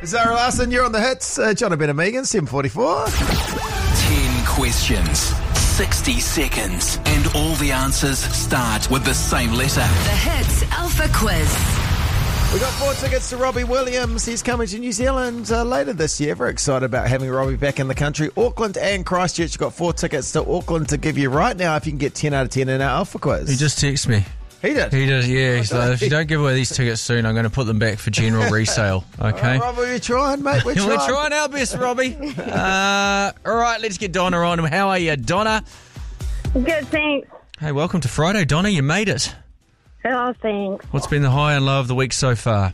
Zara Larson, you're on the hits. John Ben and Megan, 7:44. 10 questions, 60 seconds, and all the answers start with the same letter. The Hits Alpha Quiz. We've got 4 tickets to Robbie Williams. He's coming to New Zealand later this year. Very excited about having Robbie back in the country. Auckland and Christchurch. You've got 4 tickets to Auckland to give you right now if you can get 10 out of 10 in our Alpha Quiz. He just texted me. He did? He did, yeah. He's like, if you don't give away these tickets soon, I'm going to put them back for general resale. Okay? Robbie, we're trying, mate. We're trying our best, Robbie. All right, let's get Donna on. How are you, Donna? Good, thanks. Hey, welcome to Friday, Donna. You made it. Oh, thanks. What's been the high and low of the week so far?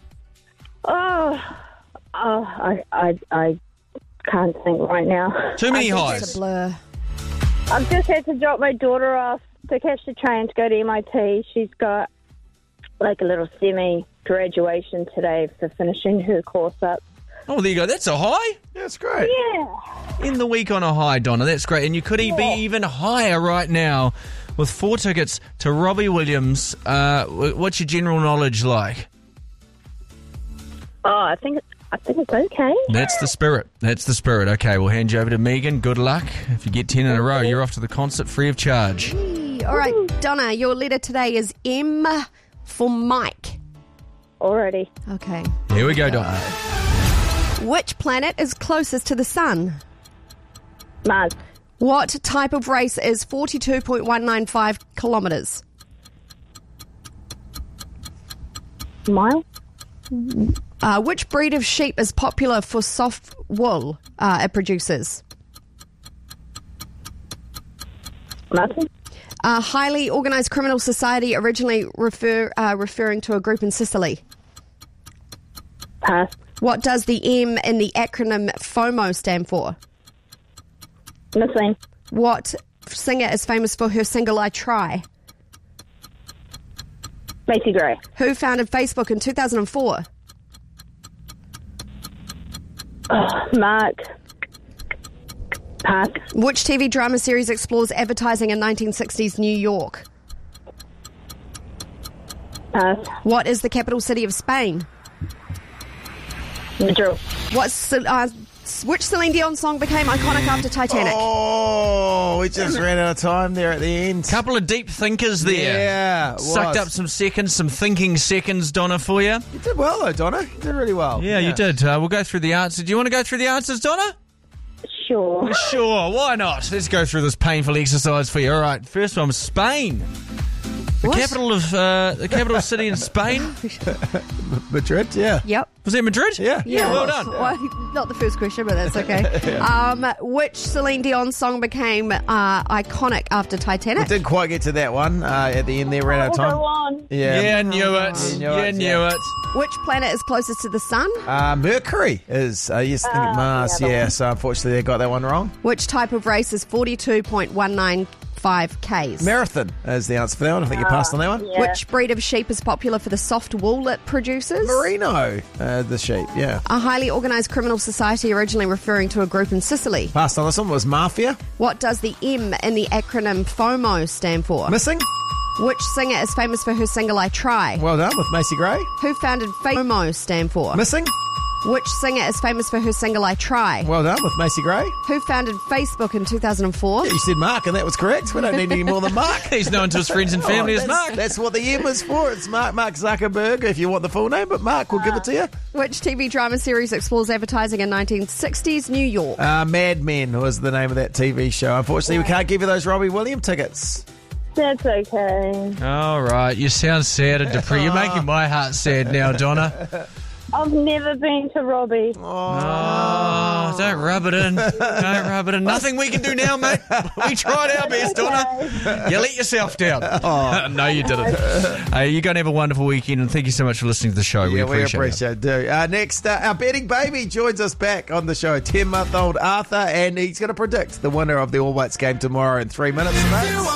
I can't think right now. Too many It's highs. a blur. I've just had to drop my daughter off to catch the train to go to MIT. She's got like a little semi-graduation today for finishing her course up. Oh, there you go. That's a high. That's great. Yeah. In the week on a high, Donna. That's great. And you could be even higher right now with 4 tickets to Robbie Williams. What's your general knowledge like? Oh, I think it's okay. That's the spirit. That's the spirit. Okay, we'll hand you over to Megan. Good luck. If you get 10 in a row, you're off to the concert free of charge. All right, Donna, your letter today is M for Mike. Already. Okay. Here we go, Donna. Which planet is closest to the sun? Mars. What type of race is 42.195 kilometres? Mile. Which breed of sheep is popular for soft wool it produces? Nothing. A highly organised criminal society originally referring to a group in Sicily. Pass. What does the M in the acronym FOMO stand for? Missing. What singer is famous for her single I Try? Macy Gray. Who founded Facebook in 2004? Mark. Pass. Which TV drama series explores advertising in 1960s New York? Pass. What is the capital city of Spain? Madrid. Which Celine Dion song became iconic after Titanic? Oh, we just ran out of time there at the end. Couple of deep thinkers there. Yeah. it Sucked was. up some seconds, some thinking seconds, Donna, for you. You did well, though, Donna. You did really well. Yeah, you did. We'll go through the answers. Do you want to go through the answers, Donna? Sure. Sure, why not? Let's go through this painful exercise for you. All right, first one was Spain. The capital city in Spain. Madrid, yeah. Yep. Was that Madrid? Yeah. Yeah, well done. Well, not the first question, but that's okay. Which Celine Dion song became iconic after We Titanic? didn't quite get to that one at the end there. Ran out of We'll time. go on. Yeah, knew it. You Knew it. Which planet is closest to the sun? Mercury is, yes, I think Mars. the other Yeah, one. so unfortunately they got that one wrong. Which type of race is 42.195 Ks? Marathon is the answer for that one. I think you passed on that one. Yeah. Which breed of sheep is popular for the soft wool it produces? Merino, the sheep, yeah. A highly organised criminal society originally referring to a group in Sicily. Passed on this one was Mafia. What does the M in the acronym FOMO stand for? Missing. Which singer is famous for her single I Try? Well done with Macy Gray. Who founded FOMO stand for? Missing. Which singer is famous for her single I Try? Well done with Macy Gray. Who founded Facebook in 2004? Yeah, you said Mark, and that was correct. We don't need any more than Mark. He's known to his friends and family as Mark. That's what the M is for. It's Mark Zuckerberg, if you want the full name, but Mark will give it to you. Which TV drama series explores advertising in 1960s New York? Mad Men was the name of that TV show. Unfortunately, we can't give you those Robbie Williams tickets. That's okay. All right, you sound sad and depressed. You're making my heart sad now, Donna. I've never been to Robbie. Oh, don't rub it in. Don't rub it in. Nothing we can do now, mate. We tried our best, Donna. You let yourself down. No, you didn't. You're going to have a wonderful weekend, and thank you so much for listening to the show. Yeah, we appreciate it. it. Next, our betting baby joins us back on the show, 10-month-old Arthur, and he's going to predict the winner of the All Whites game tomorrow in 3 minutes. Mate.